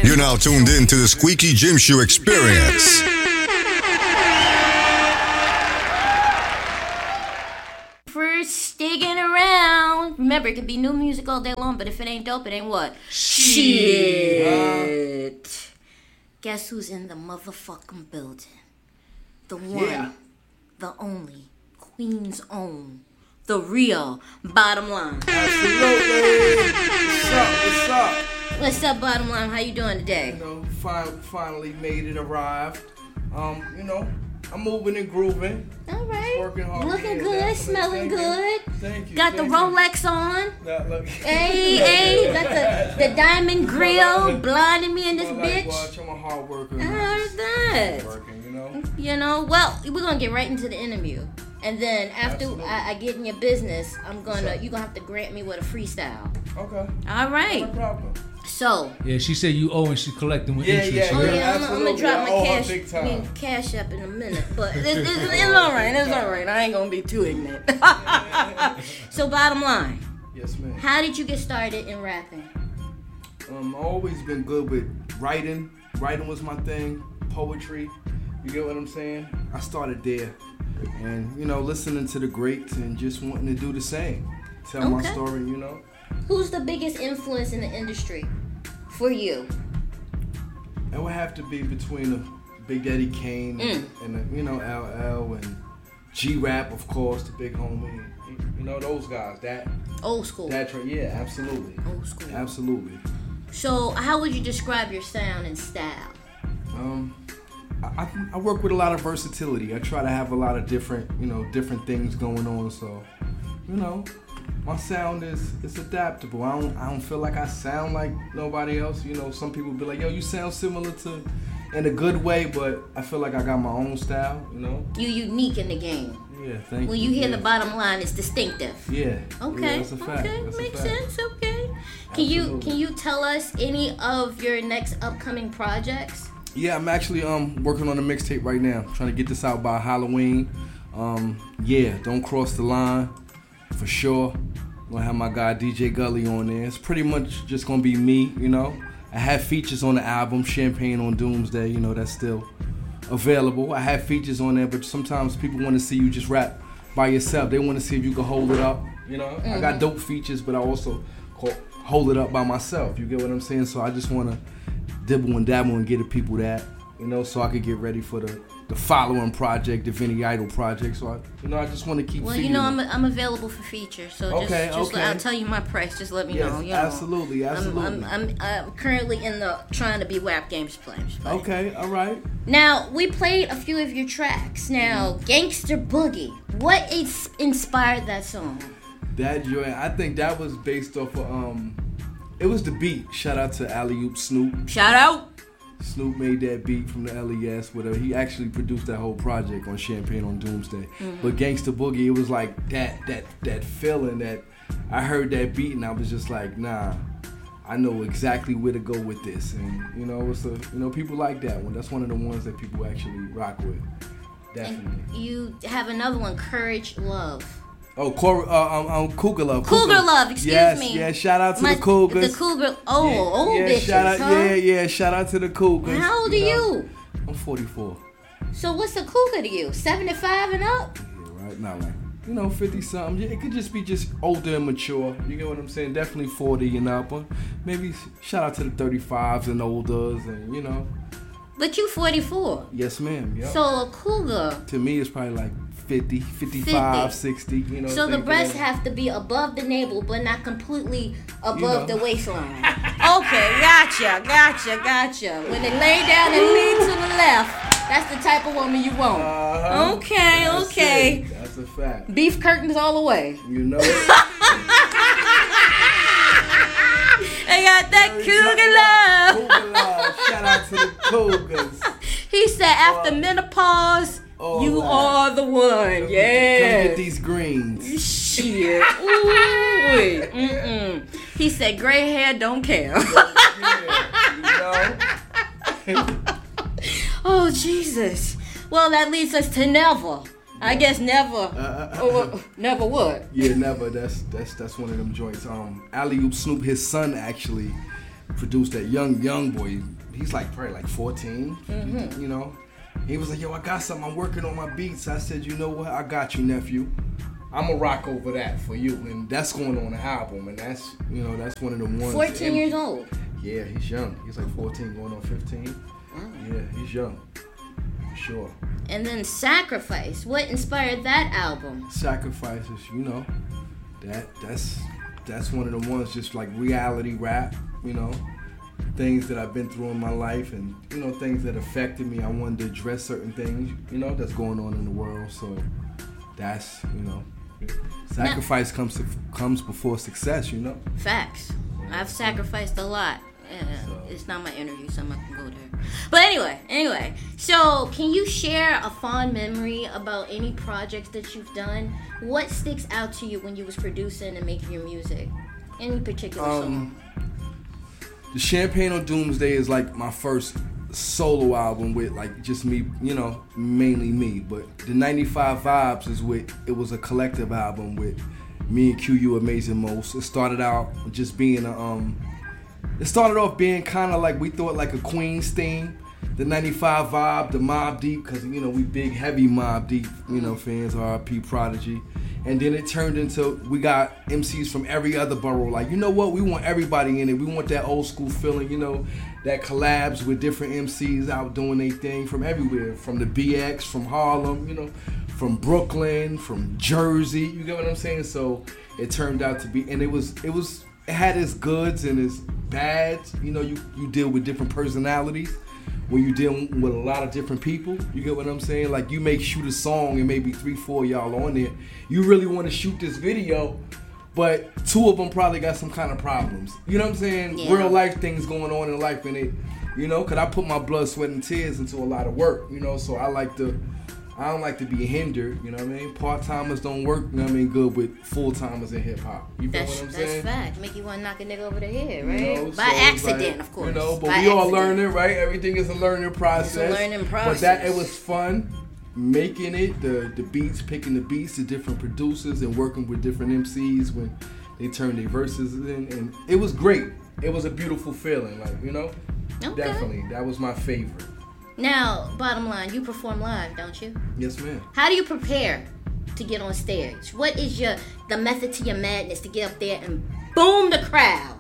You're now tuned in to the Squeaky Jim Show experience. For sticking around. Remember, it could be new music all day long, but if it ain't dope, it ain't what? Shit. Guess who's in the motherfucking building? The one, the only, Queen's own, the real Bottom Line. Absolutely. What's up? What's up, Bottom Line? How you doing today? You know, finally made it, arrived. You know, I'm moving and grooving. All right. Working hard. Looking good, smelling good. Thank you. Got the Rolex on. Look. Hey, got the diamond grill blinding me in this bitch. Watch, I'm a hard worker. I heard that. Working, you know. You know, well, we're gonna get right into the interview, and then after I get in your business, you're gonna have to grant me with a freestyle. Okay. All right. No problem. So. Yeah, she said you owe and she's collecting with interest. Oh yeah, I'm gonna drop my cash. Cash up in a minute, but it's all right. It's all right. I ain't gonna be too ignorant. So, Bottom Line. Yes, ma'am. How did you get started in rapping? I've always been good with writing. Writing was my thing. Poetry. You get what I'm saying? I started there. And, you know, listening to the greats and just wanting to do the same. Tell my story, you know. Who's the biggest influence in the industry for you? It would have to be between Big Daddy Kane and you know, LL and G-Rap, of course, the big homie. You know, those guys. That old school. Yeah, absolutely. Old school. Absolutely. So, how would you describe your sound and style? I work with a lot of versatility. I try to have a lot of different things going on. So, you know, my sound is adaptable. I don't feel like I sound like nobody else. You know, some people be like, yo, you sound similar to, in a good way, but I feel like I got my own style. You know, you unique in the game. Yeah, thank you. When you hear the Bottom Line, it's distinctive. Yeah. Okay. Yeah, that's a fact. Okay, that's makes a fact. sense. Okay. Can you tell us any of your next upcoming projects? Yeah, I'm actually working on a mixtape right now. Trying to get this out by Halloween. Yeah, Don't Cross the Line, for sure. I'm gonna have my guy DJ Gully on there. It's pretty much just gonna be me, you know. I have features on the album, Champagne on Doomsday, you know, that's still available. I have features on there, but sometimes people want to see you just rap by yourself. They want to see if you can hold it up, you know. I got dope features, but I also hold it up by myself. You get what I'm saying? So I just want to dibble and dabble and get the people that, you know, so I could get ready for the following project, the Vinny Idol project. So I just want to keep. Well, you know, I'm available for features, so just I'll tell you my price. Just let me know. You know. Absolutely. I'm currently in the trying to be WAP games playing. Okay, all right. Now we played a few of your tracks. Now, Gangster Boogie, what inspired that song? That joint, I think that was based off of it was the beat. Shout out to Alley Oop Snoop. Shout out. Snoop made that beat from the LES, whatever. He actually produced that whole project on Champagne on Doomsday. But Gangsta Boogie, it was like that feeling that I heard that beat and I was just like, nah, I know exactly where to go with this. And you know, people like that one. That's one of the ones that people actually rock with. Definitely. And you have another one, Courage Love. Oh, Cougar Love. Cougar Love, excuse me. Yeah, shout out to the Cougars. The Cougar, old bitches, shout out, huh? shout out to the Cougars. How old are you? I'm 44. So what's a cougar to you? 75 and up? Yeah, right. Not like, 50-something. Yeah, it could just be older and mature. You get what I'm saying? Definitely 40 and up. But maybe shout out to the 35s and olders and, you know. But you 44. Yes, ma'am. Yep. So a cougar. To me, it's probably like 50, 55, 60, you know. So the breasts have to be above the navel, but not completely above the waistline. Okay, gotcha. When they lay down and lean to the left, that's the type of woman you want. Okay. That's a fact. Beef curtains all the way. You know it. I got that cougar love. Shout out to the Cougars. He said after menopause, you are the one. Yeah. Come get these greens. Shit. Ooh. He said gray hair don't care. Oh, Jesus. Well, that leads us to Never. I guess Never. Never what? Yeah, Never. That's one of them joints. Alley Oop Snoop, his son actually produced that young boy. He's like probably like 14, you know. He was like, yo, I got something. I'm working on my beats. I said, you know what? I got you, nephew. I'm gonna rock over that for you, and that's going on the album, and that's, you know, that's one of the ones. 14 years old. Yeah, he's young. He's like 14, going on 15. Yeah, he's young, for sure. And then Sacrifice. What inspired that album? Sacrifices, you know, that's one of the ones, just like reality rap, you know, things that I've been through in my life, and you know, things that affected me. I wanted to address certain things, you know, that's going on in the world. So that's, you know. Sacrifice comes before success, you know. Facts. I've sacrificed a lot. It's not my interview, so I'm not gonna go there. But anyway. So, can you share a fond memory about any projects that you've done? What sticks out to you when you was producing and making your music? Any particular song? The Champagne on Doomsday is like my first solo album with like just me, you know, mainly me. But the 95 Vibes is it was a collective album with me and QU Amazing Most. It started out just being it started off being kind of like, we thought like a Queens theme. The 95 Vibe, the Mobb Deep, because you know we big heavy Mobb Deep, you know, fans, R.I.P. Prodigy. And then it turned into, we got MCs from every other borough. Like, you know what? We want everybody in it. We want that old school feeling, you know, that collabs with different MCs out doing their thing from everywhere. From the BX, from Harlem, you know, from Brooklyn, from Jersey. You get what I'm saying? So it turned out to be, and it had its goods and its bads. You know, you deal with different personalities. When you're dealing with a lot of different people, you get what I'm saying? Like, you may shoot a song and maybe 3-4 y'all on there. You really want to shoot this video, but 2 of them probably got some kind of problems. You know what I'm saying? Yeah. Real life things going on in life, and it, you know, because I put my blood, sweat, and tears into a lot of work, you know, so I don't like to be hindered, you know what I mean? Part-timers don't work, you know what I mean, good with full-timers in hip-hop. You feel what I'm saying? That's fact. Make you want to knock a nigga over the head, right? You know, by accident, of course. You know, but by we all accident. learning, right? Everything is a learning process. It's a learning process. But it was fun making it, the beats, picking the beats, the different producers, and working with different MCs when they turned their verses in. And it was great. It was a beautiful feeling, like, you know? Okay. Definitely. That was my favorite. Now, bottom line, you perform live, don't you? Yes, ma'am. How do you prepare to get on stage? What is the method to your madness to get up there and boom the crowd?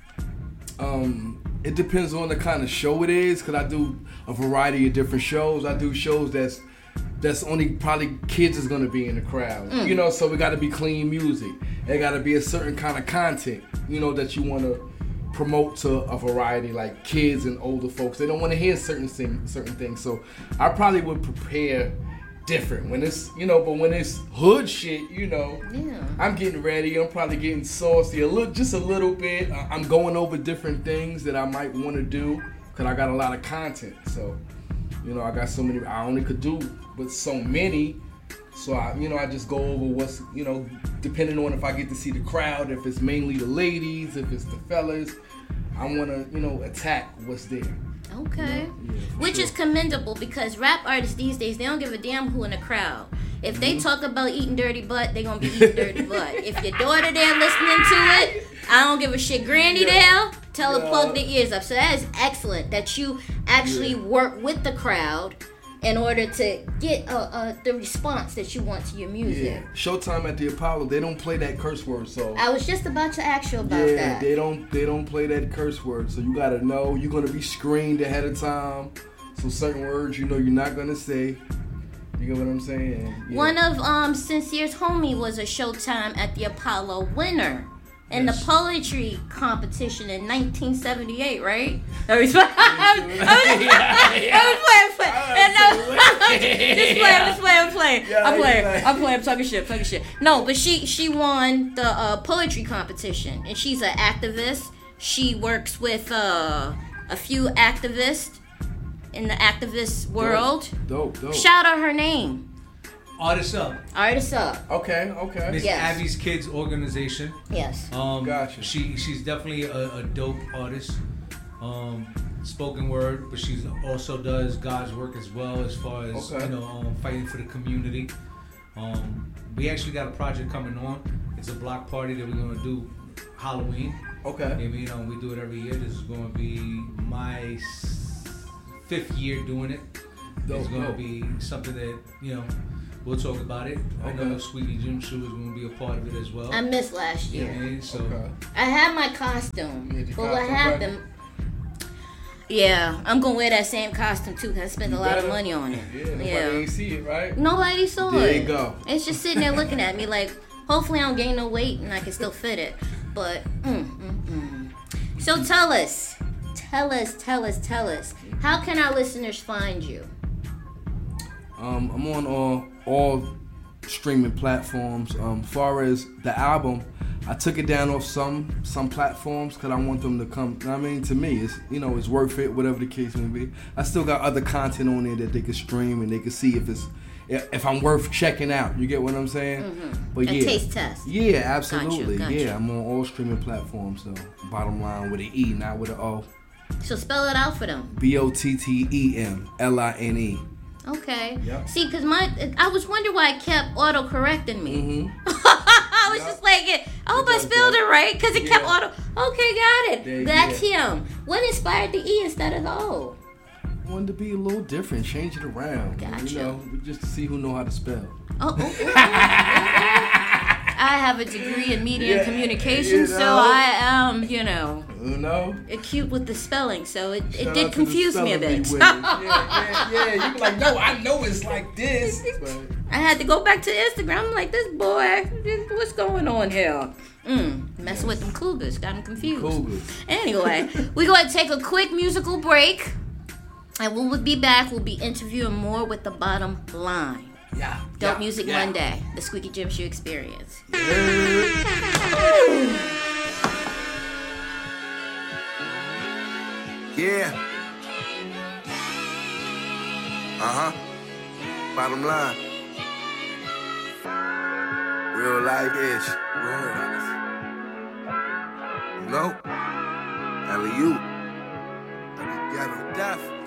It depends on the kind of show it is, because I do a variety of different shows. I do shows that's only probably kids is gonna be in the crowd. You know, so we gotta be clean music. It gotta be a certain kind of content, you know, that you wanna promote to a variety, like kids and older folks. They don't want to hear certain things. So I probably would prepare different when it's, you know, but when it's hood shit, you know, I'm getting ready. I'm probably getting saucy just a little bit. I'm going over different things that I might want to do because I got a lot of content. So, you know, I got so many. I only could do with so many. So I just go over what's, you know, depending on if I get to see the crowd, if it's mainly the ladies, if it's the fellas, I want to, you know, attack what's there. Okay. You know? Yeah, which is commendable, because rap artists these days, they don't give a damn who in the crowd. If they talk about eating dirty butt, they gonna be eating dirty butt. If your daughter there listening to it, I don't give a shit. Granny there, tell her plug their ears up. So that is excellent that you actually work with the crowd in order to get the response that you want to your music. Yeah, Showtime at the Apollo, they don't play that curse word, so I was just about to ask you about that. They don't play that curse word, so you gotta know you're gonna be screened ahead of time. So certain words, you know, you're not gonna say. You get what I'm saying? Yeah. One of Sincere's homie was a Showtime at the Apollo winner in the poetry competition in 1978, right? I was playing. I'm talking shit. No, but she won the poetry competition, and she's an activist. She works with a few activists in the activist world. Dope. Shout out her name. Artists Up. Okay. Miss Abby's Kids Organization. Yes. Gotcha. She's definitely a dope artist. Spoken word, but she also does God's work as well, as far as fighting for the community. We actually got a project coming on. It's a block party that we're gonna do Halloween. Okay. You know, we do it every year. This is going to be my 5th year doing it. It's going to be something that, you know, we'll talk about it. Okay. I know Squeaky Gym Shoe is going to be a part of it as well. I missed last year. Yeah, so I had my costume. But what happened... Yeah, I'm going to wear that same costume too because I spent a lot of money on it. Yeah, nobody ain't see it, right? Nobody saw it. There you go. It's just sitting there looking at me like, hopefully I don't gain no weight and I can still fit it. But, So tell us. How can our listeners find you? I'm on all streaming platforms. Far as the album, I took it down off some platforms because I want them to come. I mean, to me, it's, you know, it's worth it, whatever the case may be. I still got other content on there that they can stream and they can see if I'm worth checking out. You get what I'm saying? Mm-hmm. But a taste test. Yeah, absolutely. Gotcha. Yeah, I'm on all streaming platforms. So bottom line with an E, not with an O. So spell it out for them. BOTTEMLINE. Okay. Yep. See, because I was wondering why it kept auto-correcting me. Mm-hmm. I was just like, I hope I spelled it right because it kept auto. Okay, got it. That's him. What inspired the E instead of the O? Wanted to be a little different, change it around. Gotcha. You know, just to see who know how to spell. I have a degree in media and communication, so I am, acute with the spelling, so it did confuse me a bit. Yeah. You be like, no, I know it's like this. But I had to go back to Instagram. I'm like, this boy, what's going on here? Messing with them cougars, got them confused. Anyway, we're going to take a quick musical break, and when we'll be back, we'll be interviewing more with the bottom line. Dope Music Monday, the Squeaky Gym Shoe Experience. Yeah. Bottom line. Real life-ish. No. Alley-oop. Together. Death.